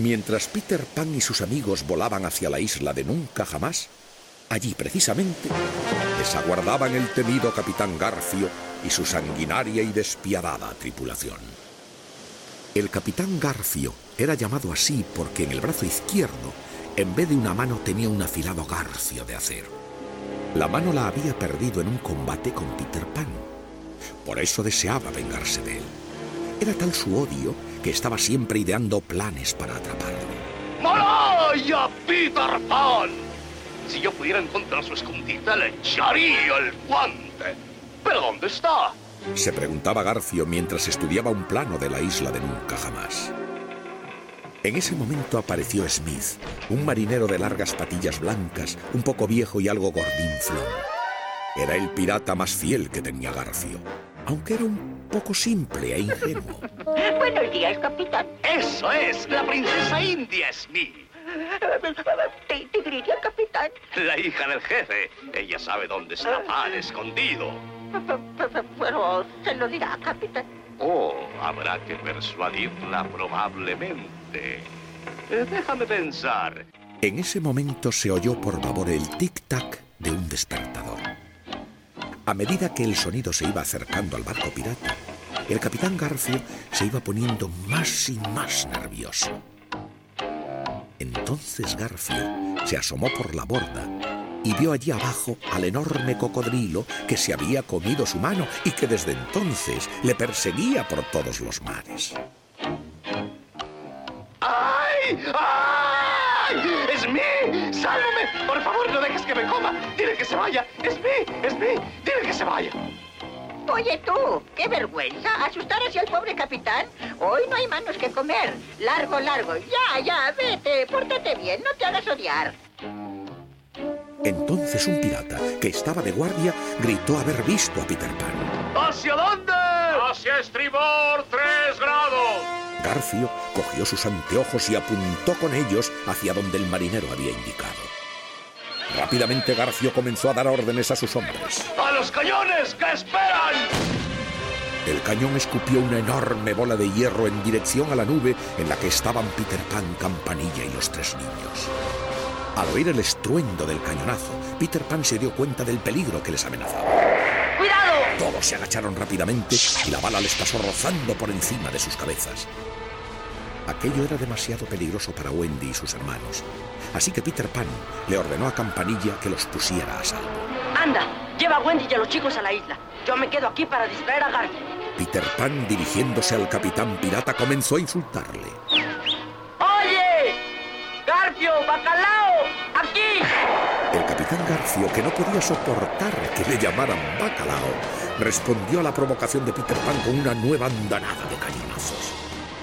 Mientras Peter Pan y sus amigos volaban hacia la isla de Nunca Jamás, allí precisamente les aguardaban el temido Capitán Garfio y su sanguinaria y despiadada tripulación. El Capitán Garfio era llamado así porque en el brazo izquierdo, en vez de una mano, tenía un afilado garfio de acero. La mano la había perdido en un combate con Peter Pan. Por eso deseaba vengarse de él. Era tal su odio que estaba siempre ideando planes para atraparlo. ¡Malaya, Peter Pan! Si yo pudiera encontrar su escondite, le echaría el guante. ¿Pero dónde está? Se preguntaba Garfio mientras estudiaba un plano de la isla de Nunca Jamás. En ese momento apareció Smith, un marinero de largas patillas blancas, un poco viejo y algo gordinflón. Era el pirata más fiel que tenía Garfio, aunque era un poco simple e ingenuo. Buenos días, capitán. ¡Eso es! ¡La princesa india Smith! ¿Te diría, capitán? La hija del jefe. Ella sabe dónde está Pan escondido. Pero se lo dirá, capitán. Oh, habrá que persuadirla probablemente. Déjame pensar. En ese momento se oyó por babor el tic-tac de un despertador. A medida que el sonido se iba acercando al barco pirata, el Capitán Garfio se iba poniendo más y más nervioso. Entonces Garfio se asomó por la borda y vio allí abajo al enorme cocodrilo que se había comido su mano y que desde entonces le perseguía por todos los mares. ¡Ay! ¡Ay! ¡Smith! ¡Sálvame! Por favor, no dejes que me coma. Dile que se vaya. ¡Smith! Dile que se vaya. Oye tú, qué vergüenza, asustar hacia el pobre capitán. Hoy no hay manos que comer. Largo. Ya, vete, pórtate bien, no te hagas odiar. Entonces un pirata que estaba de guardia gritó haber visto a Peter Pan. ¿Hacia dónde? ¡Hacia estribor 3 grados! Garfio cogió sus anteojos y apuntó con ellos hacia donde el marinero había indicado. Rápidamente Garfio comenzó a dar órdenes a sus hombres. ¡A los cañones! ¿Qué esperan? El cañón escupió una enorme bola de hierro en dirección a la nube en la que estaban Peter Pan, Campanilla y los 3 niños. Al oír el estruendo del cañonazo, Peter Pan se dio cuenta del peligro que les amenazaba. ¡Cuidado! Todos se agacharon rápidamente y la bala les pasó rozando por encima de sus cabezas. Aquello era demasiado peligroso para Wendy y sus hermanos, así que Peter Pan le ordenó a Campanilla que los pusiera a salvo. Anda, lleva a Wendy y a los chicos a la isla. Yo me quedo aquí para distraer a Garfio. Peter Pan, dirigiéndose al capitán pirata, comenzó a insultarle. ¡Oye! ¡Garfio, bacalao! ¡Aquí! El capitán Garfio, que no podía soportar que le llamaran bacalao, respondió a la provocación de Peter Pan con una nueva andanada de cañonazos.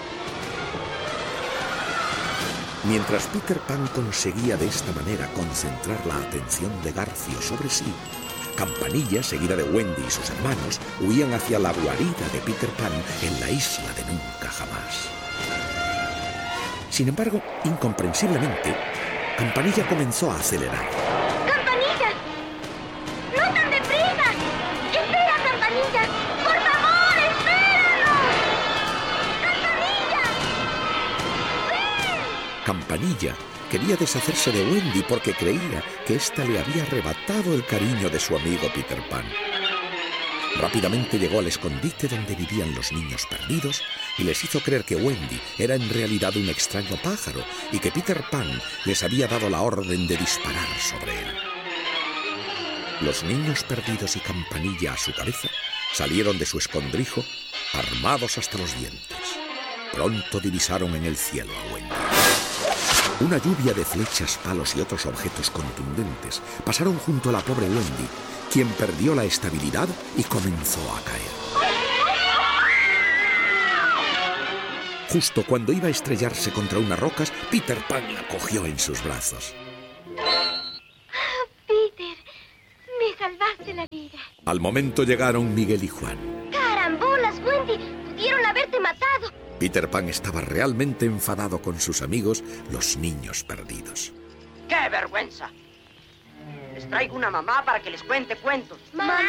Mientras Peter Pan conseguía de esta manera concentrar la atención de Garfio sobre sí, Campanilla, seguida de Wendy y sus hermanos, huían hacia la guarida de Peter Pan en la isla de Nunca Jamás. Sin embargo, incomprensiblemente, Campanilla comenzó a acelerar. ¡Campanilla! ¡No tan deprisa! ¡Espera, Campanilla! ¡Por favor, espéranos! ¡Campanilla! ¡Ven! Campanilla quería deshacerse de Wendy porque creía que ésta le había arrebatado el cariño de su amigo Peter Pan. Rápidamente llegó al escondite donde vivían los niños perdidos y les hizo creer que Wendy era en realidad un extraño pájaro y que Peter Pan les había dado la orden de disparar sobre él. Los niños perdidos y Campanilla a su cabeza salieron de su escondrijo armados hasta los dientes. Pronto divisaron en el cielo a Wendy. Una lluvia de flechas, palos y otros objetos contundentes pasaron junto a la pobre Wendy, quien perdió la estabilidad y comenzó a caer. Justo cuando iba a estrellarse contra unas rocas, Peter Pan la cogió en sus brazos. Peter, me salvaste la vida. Al momento llegaron Miguel y Juan. ¡Carambolas, Wendy! ¡Pudieron haberte matado! Peter Pan estaba realmente enfadado con sus amigos, los niños perdidos. ¡Qué vergüenza! Les traigo una mamá para que les cuente cuentos. ¿Mamá?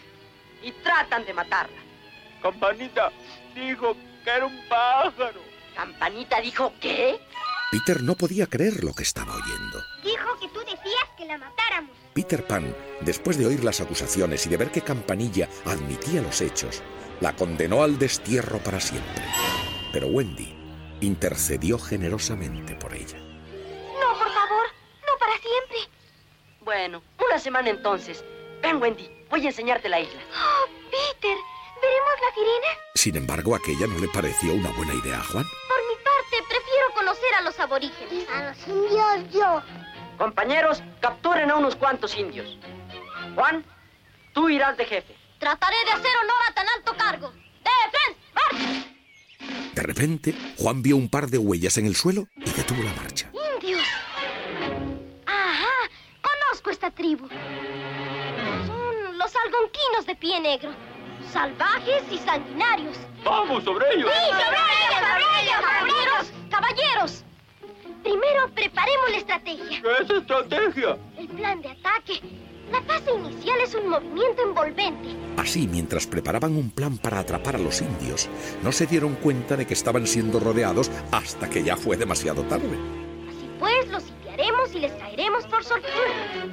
Y tratan de matarla. Campanita dijo que era un pájaro. ¿Campanita dijo qué? Peter no podía creer lo que estaba oyendo. Dijo que tú decías que la matáramos. Peter Pan, después de oír las acusaciones y de ver que Campanilla admitía los hechos, la condenó al destierro para siempre. Pero Wendy intercedió generosamente por ella. No, por favor, no para siempre. Bueno, una semana entonces. Ven, Wendy, voy a enseñarte la isla. Oh, Peter, ¿veremos la sirena? Sin embargo, aquella no le pareció una buena idea a Juan. Por mi parte, prefiero conocer a los aborígenes. A los indios, yo. Compañeros, capturen a unos cuantos indios. Juan, tú irás de jefe. Trataré de hacer honor a tan alto cargo. ¡Friends, march! De repente, Juan vio un par de huellas en el suelo y detuvo la marcha. ¡Indios! Ajá, conozco esta tribu. Son los algonquinos de pie negro. Salvajes y sanguinarios. ¡Vamos sobre ellos! ¡Sí, sobre ellos! ¡Caballeros! ¡Caballeros! Primero preparemos la estrategia. ¿Qué es estrategia? El plan de ataque. La fase inicial es un movimiento envolvente. Así, mientras preparaban un plan para atrapar a los indios, no se dieron cuenta de que estaban siendo rodeados hasta que ya fue demasiado tarde. Así pues, los sitiaremos y les caeremos por sorpresa.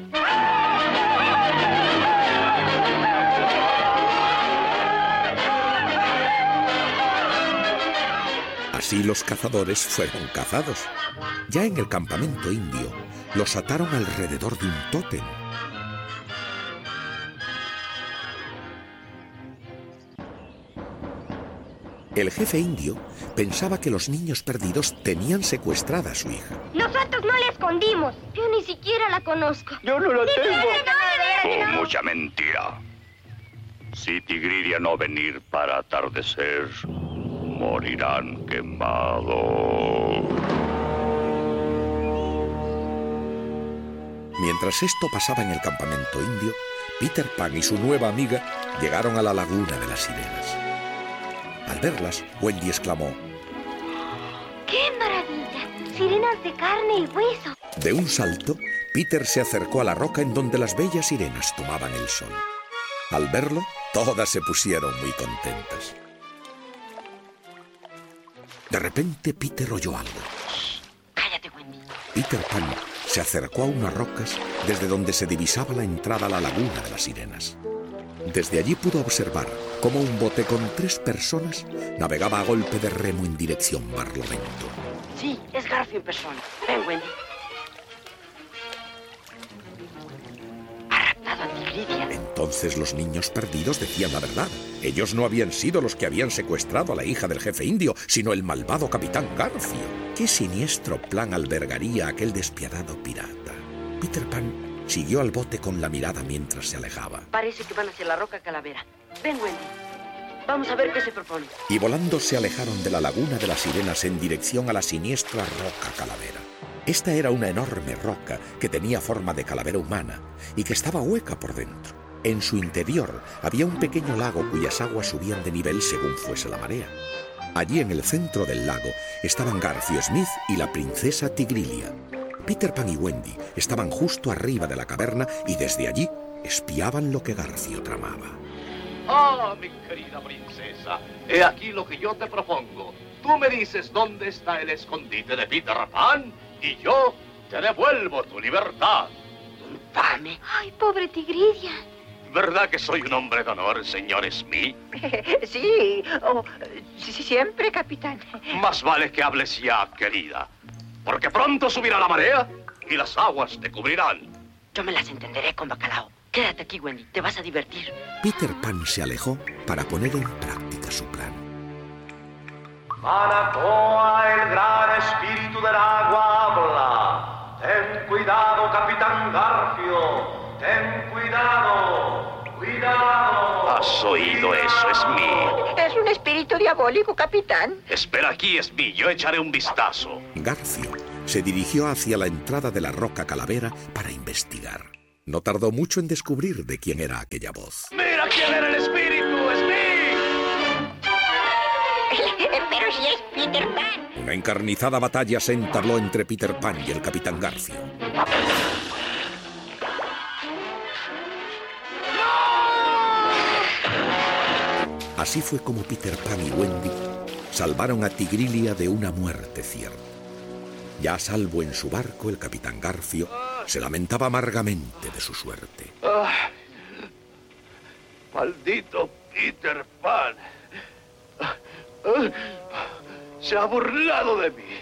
Así los cazadores fueron cazados. Ya en el campamento indio, los ataron alrededor de un tótem. El jefe indio pensaba que los niños perdidos tenían secuestrada a su hija. Nosotros no la escondimos. Yo ni siquiera la conozco. Yo no la tengo. Mucha mentira. Si Tigridia no venir para atardecer, morirán quemados. Mientras esto pasaba en el campamento indio, Peter Pan y su nueva amiga llegaron a la laguna de las sirenas. Al verlas, Wendy exclamó: ¡Qué maravilla! Sirenas de carne y hueso. De un salto, Peter se acercó a la roca en donde las bellas sirenas tomaban el sol. Al verlo, todas se pusieron muy contentas. De repente, Peter oyó algo. Cállate, Wendy. Peter Pan se acercó a unas rocas desde donde se divisaba la entrada a la laguna de las sirenas. Desde allí pudo observar cómo un bote con 3 personas navegaba a golpe de remo en dirección Barlovento. Sí, es Garfio en persona. Ven, Wendy. Ha raptado a Tigridia. Entonces los niños perdidos decían la verdad. Ellos no habían sido los que habían secuestrado a la hija del jefe indio, sino el malvado capitán Garfio. ¿Qué siniestro plan albergaría aquel despiadado pirata? Peter Pan siguió al bote con la mirada mientras se alejaba. Parece que van hacia la roca Calavera. Ven, Wendy. Vamos a ver qué se propone. Y volando se alejaron de la laguna de las sirenas en dirección a la siniestra roca Calavera. Esta era una enorme roca que tenía forma de calavera humana y que estaba hueca por dentro. En su interior había un pequeño lago cuyas aguas subían de nivel según fuese la marea. Allí en el centro del lago estaban Garfio Smith y la princesa Tigrilia. Peter Pan y Wendy estaban justo arriba de la caverna y desde allí espiaban lo que Garfio tramaba. Ah, mi querida princesa, he aquí lo que yo te propongo. Tú me dices dónde está el escondite de Peter Pan y yo te devuelvo tu libertad. ¡Infame! Ay, pobre Tigridia. ¿Verdad que soy un hombre de honor, señor Smith? Sí, siempre, capitán. Más vale que hables ya, querida, porque pronto subirá la marea y las aguas te cubrirán. Yo me las entenderé con bacalao. Quédate aquí, Wendy. Te vas a divertir. Peter Pan se alejó para poner en práctica su plan. Manacoa, el gran espíritu del agua, habla. Ten cuidado, capitán Garfio. Ten cuidado. Cuidado. ¿Has oído eso, Smith? Es un espíritu diabólico, capitán. Espera aquí, Smith. Yo echaré un vistazo. Garfio se dirigió hacia la entrada de la roca Calavera para investigar. No tardó mucho en descubrir de quién era aquella voz. ¡Mira quién era el espíritu, Smith! Pero si es Peter Pan. Una encarnizada batalla se entabló entre Peter Pan y el capitán Garfio. Así fue como Peter Pan y Wendy salvaron a Tigrilia de una muerte cierta. Ya a salvo en su barco, el capitán Garfio se lamentaba amargamente de su suerte. Maldito Peter Pan. Se ha burlado de mí.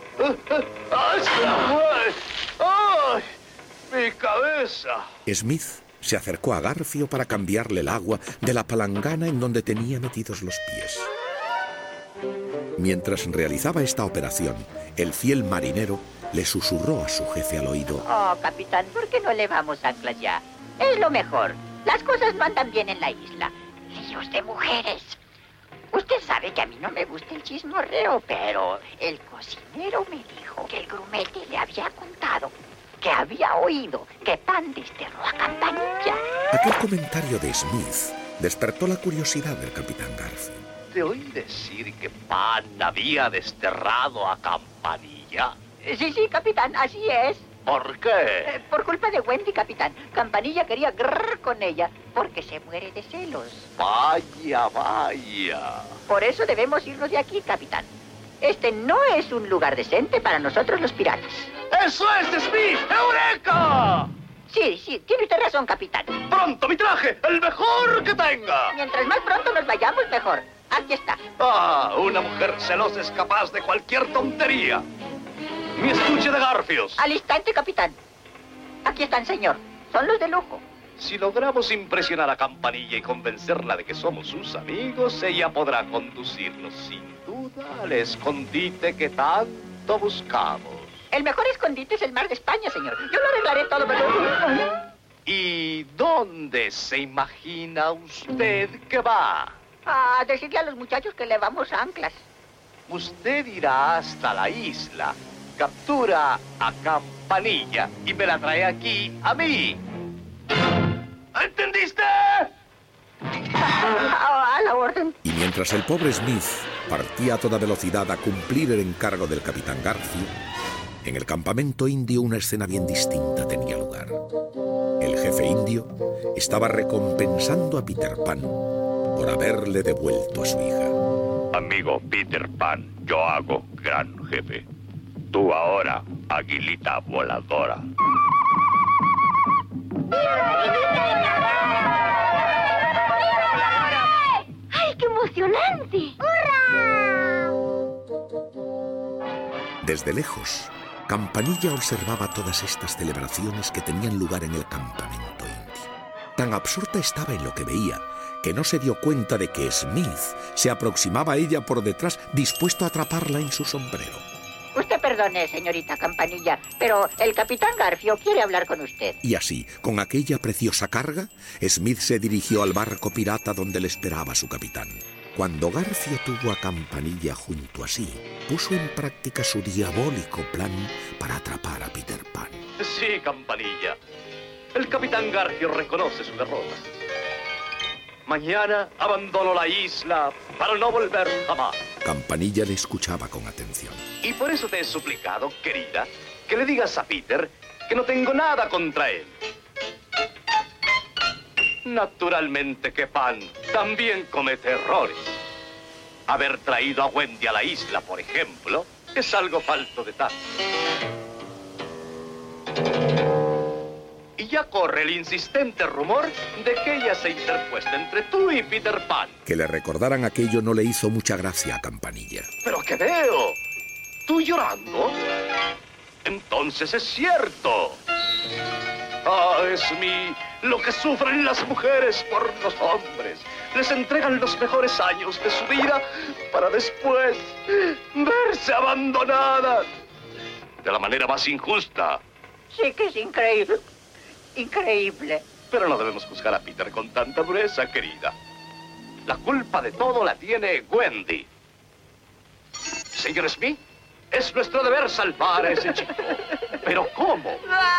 ¡Ay! ¡Mi cabeza! Smith se acercó a Garfio para cambiarle el agua de la palangana en donde tenía metidos los pies. Mientras realizaba esta operación, el fiel marinero le susurró a su jefe al oído: Oh, capitán, ¿por qué no levamos anclas ya? Es lo mejor. Las cosas no andan bien en la isla. Líos de mujeres. Usted sabe que a mí no me gusta el chismorreo, pero el cocinero me dijo que el grumete le había contado que había oído que Pan desterró a Campanilla. Aquel comentario de Smith despertó la curiosidad del capitán Garfio. Te oí decir que Pan había desterrado a Campanilla. Sí, capitán, así es. ¿Por qué? Por culpa de Wendy, capitán. Campanilla quería grrr con ella porque se muere de celos. Vaya. Por eso debemos irnos de aquí, capitán. Este no es un lugar decente para nosotros los piratas. ¡Eso es, Smith! ¡Eureka! Sí, tiene usted razón, capitán. ¡Pronto, mi traje! ¡El mejor que tenga! Mientras más pronto nos vayamos, mejor. Aquí está. Una mujer celosa es capaz de cualquier tontería. Mi estuche de garfios. Al instante, capitán. Aquí están, señor. Son los de lujo. Si logramos impresionar a Campanilla y convencerla de que somos sus amigos, ella podrá conducirnos sin duda al escondite que tanto buscamos. El mejor escondite es el mar de España, señor. Yo lo arreglaré todo, pero... ¿Y dónde se imagina usted que va? A decirle a los muchachos que levamos anclas. Usted irá hasta la isla, captura a Campanilla y me la trae aquí a mí. ¿Entendiste? A la orden. Y mientras el pobre Smith partía a toda velocidad a cumplir el encargo del capitán Garfio, en el campamento indio una escena bien distinta tenía lugar. El jefe indio estaba recompensando a Peter Pan por haberle devuelto a su hija. Amigo Peter Pan, yo hago gran jefe. Tú ahora, aguilita voladora. ¡Ay, qué emocionante! ¡Hurra! Desde lejos, Campanilla observaba todas estas celebraciones que tenían lugar en el campamento indio. Tan absorta estaba en lo que veía que no se dio cuenta de que Smith se aproximaba a ella por detrás, dispuesto a atraparla en su sombrero. Usted perdone, señorita Campanilla, pero el capitán Garfio quiere hablar con usted. Y así, con aquella preciosa carga, Smith se dirigió al barco pirata donde le esperaba su capitán. Cuando Garfio tuvo a Campanilla junto a sí, puso en práctica su diabólico plan para atrapar a Peter Pan. Sí, Campanilla. El capitán Garfio reconoce su derrota. Mañana abandono la isla para no volver jamás. Campanilla le escuchaba con atención. Y por eso te he suplicado, querida, que le digas a Peter que no tengo nada contra él. Naturalmente que Pan también comete errores. Haber traído a Wendy a la isla, por ejemplo, es algo falto de tacto. Y ya corre el insistente rumor de que ella se interpuesta entre tú y Peter Pan. Que le recordaran aquello no le hizo mucha gracia a Campanilla. ¿Pero qué veo? ¿Tú llorando? Entonces es cierto. Smith, lo que sufren las mujeres por los hombres. Les entregan los mejores años de su vida para después verse abandonadas de la manera más injusta. Sí que es increíble. Increíble. Pero no debemos juzgar a Peter con tanta dureza, querida. La culpa de todo la tiene Wendy. Señor Smith, es nuestro deber salvar a ese chico. ¿Pero cómo?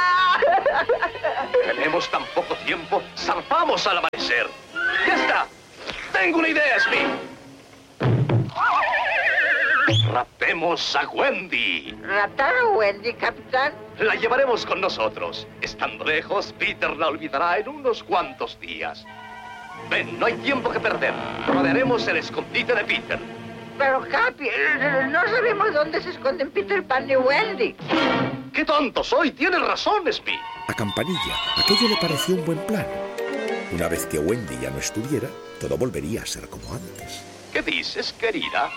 Tenemos tan poco tiempo, zarpamos al amanecer. ¡Ya está! ¡Tengo una idea, Smith! Raptemos a Wendy. ¿Raptar a Wendy, capitán? La llevaremos con nosotros. Estando lejos, Peter la olvidará en unos cuantos días. Ven, no hay tiempo que perder. Rodearemos el escondite de Peter. Pero, Capi, no sabemos dónde se esconden Peter Pan y Wendy. ¡Qué tonto soy! Tienes razón, Smee. A Campanilla aquello le pareció un buen plan. Una vez que Wendy ya no estuviera, todo volvería a ser como antes. ¿Qué dices, querida?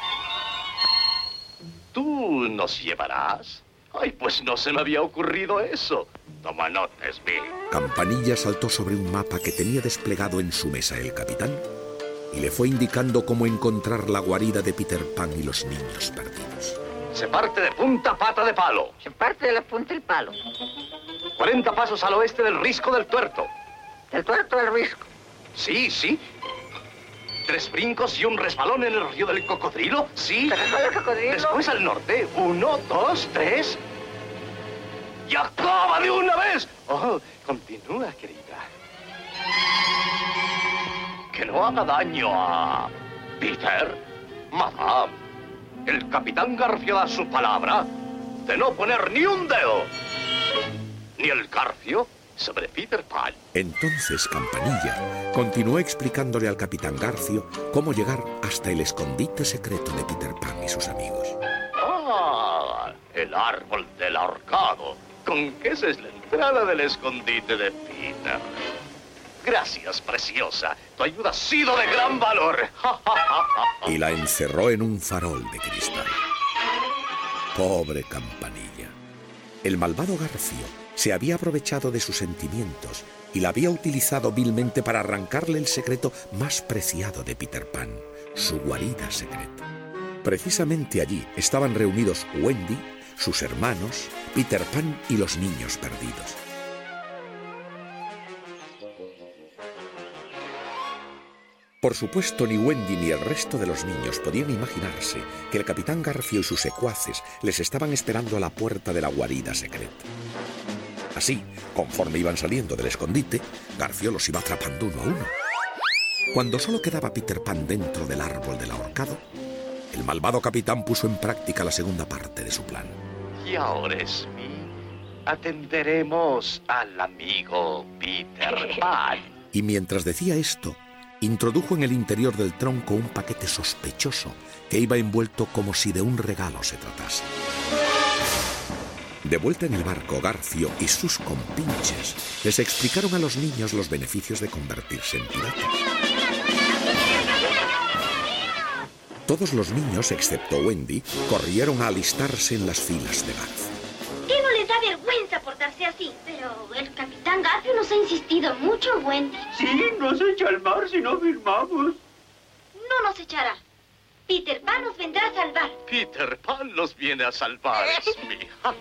¿Tú nos llevarás? Ay, pues no se me había ocurrido eso. Toma nota, Smee. Campanilla saltó sobre un mapa que tenía desplegado en su mesa el capitán y le fue indicando cómo encontrar la guarida de Peter Pan y los niños perdidos. Se parte de punta pata de palo. Se parte de la punta del palo. 40 pasos al oeste del Risco del Tuerto. ¿Del Tuerto del Risco? Sí, sí. 3 brincos y un resbalón en el río del Cocodrilo. Sí. ¿Se resbaló el cocodrilo? Después al norte. 1, 2, 3. ¡Y acaba de una vez! Oh, continúa, querida. Que no haga daño a Peter. Madame, el capitán Garfio da su palabra de no poner ni un dedo, ni el garfio, sobre Peter Pan. Entonces Campanilla continuó explicándole al capitán Garfio cómo llegar hasta el escondite secreto de Peter Pan y sus amigos. Ah, el árbol del ahorcado. Con que esa es la entrada del escondite de Peter. Gracias, preciosa. Tu ayuda ha sido de gran valor. Y la encerró en un farol de cristal. Pobre Campanilla. El malvado Garfio se había aprovechado de sus sentimientos y la había utilizado vilmente para arrancarle el secreto más preciado de Peter Pan, su guarida secreta. Precisamente allí estaban reunidos Wendy, sus hermanos, Peter Pan y los niños perdidos. Por supuesto, ni Wendy ni el resto de los niños podían imaginarse que el capitán Garfio y sus secuaces les estaban esperando a la puerta de la guarida secreta. Así, conforme iban saliendo del escondite, Garfio los iba atrapando uno a uno. Cuando solo quedaba Peter Pan dentro del árbol del ahorcado, el malvado capitán puso en práctica la segunda parte de su plan. Y ahora, Smee, atenderemos al amigo Peter Pan. Y mientras decía esto, introdujo en el interior del tronco un paquete sospechoso que iba envuelto como si de un regalo se tratase. De vuelta en el barco, Garfio y sus compinches les explicaron a los niños los beneficios de convertirse en piratas. Todos los niños, excepto Wendy, corrieron a alistarse en las filas de Garfio. ¿Qué no les da vergüenza portarse así? Pero el capitán Garfio nos ha insistido mucho, Wendy. Sí, nos echa al mar si no firmamos. No nos echará. Peter Pan nos vendrá a salvar. Peter Pan los viene a salvar, Smee.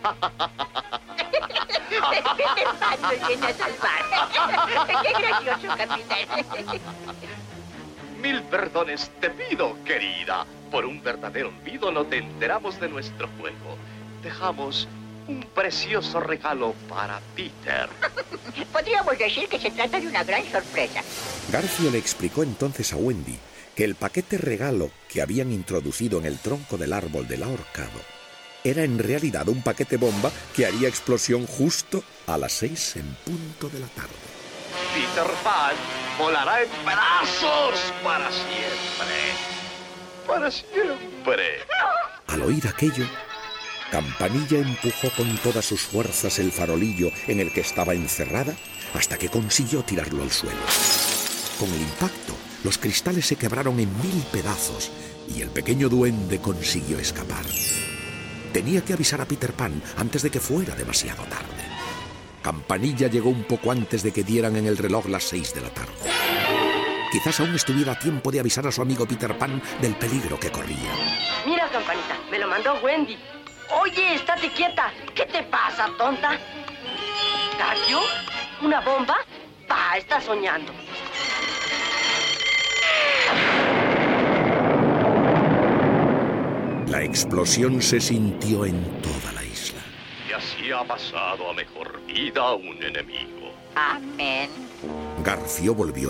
Peter Pan nos viene a salvar. Qué gracioso, capitán. 1000 perdones te pido, querida. Por un verdadero olvido no te enteramos de nuestro juego. Dejamos un precioso regalo para Peter. Podríamos decir que se trata de una gran sorpresa. Garfio le explicó entonces a Wendy que el paquete regalo que habían introducido en el tronco del árbol del ahorcado era en realidad un paquete bomba que haría explosión justo a las 6 en punto de la tarde. Peter Pan volará en pedazos para siempre. Para siempre. Al oír aquello, Campanilla empujó con todas sus fuerzas el farolillo en el que estaba encerrada hasta que consiguió tirarlo al suelo. Con el impacto, los cristales se quebraron en 1000 pedazos y el pequeño duende consiguió escapar. Tenía que avisar a Peter Pan antes de que fuera demasiado tarde. Campanilla llegó un poco antes de que dieran en el reloj las 6 de la tarde. Quizás aún estuviera a tiempo de avisar a su amigo Peter Pan del peligro que corría. Mira, Campanita, me lo mandó Wendy. Oye, estate quieta. ¿Qué te pasa, tonta? ¿Garfio? ¿Una bomba? Bah, estás soñando. La explosión se sintió en toda la isla. Y así ha pasado a mejor vida un enemigo. Amén. Garfio volvió